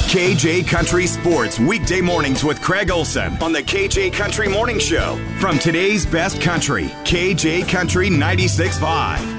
KJ Country Sports, weekday mornings with Craig Olson on the KJ Country Morning Show. From today's best country, KJ Country 96.5.